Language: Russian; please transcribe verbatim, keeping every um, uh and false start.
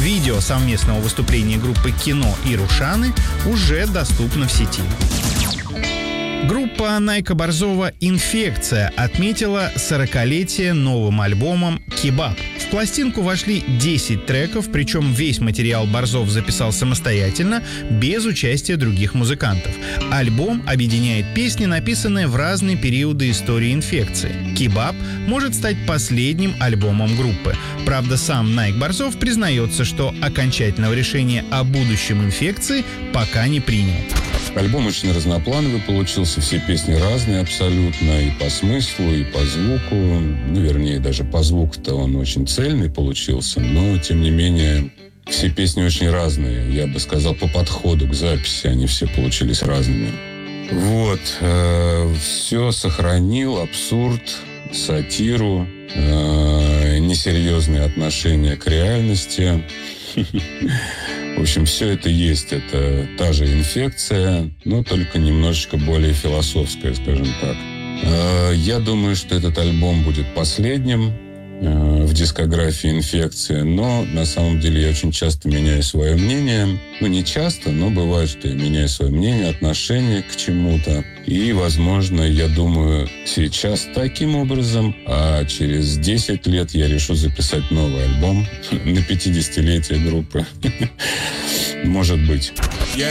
Видео совместного выступления группы «Кино» и «Рушаны» уже доступно в сети. Группа Найка Борзова «Инфекция» отметила сорокалетие новым альбомом «Кебаб». В пластинку вошли десять треков, причем весь материал Борзов записал самостоятельно, без участия других музыкантов. Альбом объединяет песни, написанные в разные периоды истории «Инфекции». «Кебаб» может стать последним альбомом группы. Правда, сам Найк Борзов признается, что окончательного решения о будущем «Инфекции» пока не принял. Альбом очень разноплановый получился, все песни разные абсолютно, и по смыслу, и по звуку. Ну, вернее, даже по звуку-то он очень цельный получился, но, тем не менее, все песни очень разные. Я бы сказал, по подходу к записи они все получились разными. Вот. Э, все сохранил, абсурд, сатиру, э, несерьезные отношения к реальности. В общем, все это есть. Это та же «Инфекция», но только немножечко более философская, скажем так. Я думаю, что этот альбом будет последним в дискографии «Инфекции», но на самом деле я очень часто меняю свое мнение. Ну, не часто, но бывает, что я меняю свое мнение, отношение к чему-то. И, возможно, я думаю сейчас таким образом, а через десять лет я решу записать новый альбом на пятидесятилетие группы. Может быть.